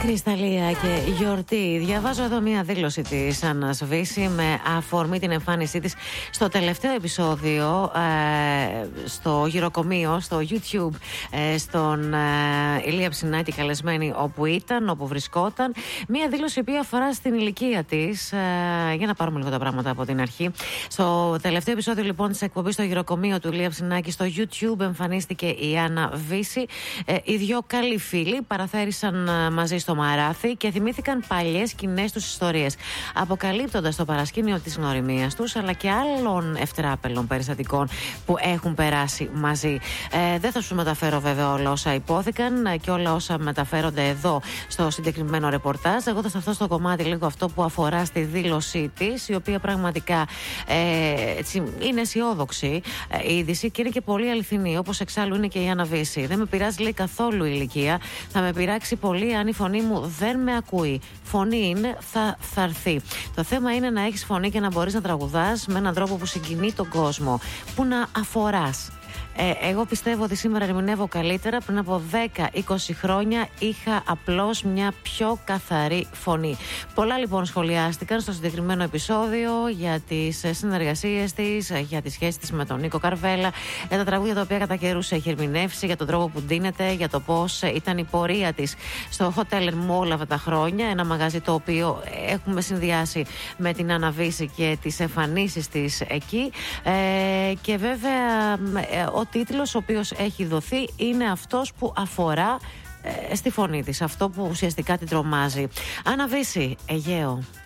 Κρυσταλλία και γιορτή. Διαβάζω εδώ μία δήλωση της Άννας Βύση με αφορμή την εμφάνισή της στο τελευταίο επεισόδιο στο γυροκομείο, στο YouTube, στον Ηλία Ψινάκη καλεσμένη όπου ήταν, όπου βρισκόταν. Μία δήλωση η οποία αφορά στην ηλικία της. Για να πάρουμε λίγο τα πράγματα από την αρχή. Στο τελευταίο επεισόδιο λοιπόν της εκπομπής στο γυροκομείο του Ηλία Ψινάκη στο YouTube εμφανίστηκε η Άννα Βύση. Οι δυο καλοί φίλοι παραθέρισαν μαζί στο Μαράθι και θυμήθηκαν παλιές κοινές τους ιστορίες, αποκαλύπτοντας το παρασκήνιο της γνωριμίας τους αλλά και άλλων ευτράπελων περιστατικών που έχουν περάσει μαζί. Δεν θα σου μεταφέρω βέβαια όλα όσα υπόθηκαν και όλα όσα μεταφέρονται εδώ στο συγκεκριμένο ρεπορτάζ. Εγώ θα σταθώ στο κομμάτι λίγο αυτό που αφορά στη δήλωσή της, η οποία πραγματικά είναι αισιόδοξη η είδηση και είναι και πολύ αληθινή, όπως εξάλλου είναι και η Άννα Βύση. Δεν με πειράζει, λέει, καθόλου η ηλικία. Θα με πειράξει πολύ αν η φωνή μου δεν με ακούει. Φωνή είναι, θα έρθει. Το θέμα είναι να έχεις φωνή και να μπορείς να τραγουδάς με έναν τρόπο που συγκινεί τον κόσμο, που να αφοράς. Εγώ πιστεύω ότι σήμερα ερμηνεύω καλύτερα. Πριν από 10-20 χρόνια είχα απλώς μια πιο καθαρή φωνή. Πολλά λοιπόν σχολιάστηκαν στο συγκεκριμένο επεισόδιο για τις συνεργασίες της, για τη σχέση της με τον Νίκο Καρβέλα, για τα τραγούδια τα οποία κατά καιρούς έχει ερμηνεύσει, για τον τρόπο που ντύνεται, για το πώς ήταν η πορεία της στο Hotel Ermou όλα αυτά τα χρόνια. Ένα μαγαζί το οποίο έχουμε συνδυάσει με την Άννα Βύση και τις εμφανίσεις της εκεί. Και βέβαια ο τίτλος ο οποίος έχει δοθεί είναι αυτός που αφορά στη φωνή της, αυτό που ουσιαστικά την τρομάζει. Άννα Βύση, Αιγαίο.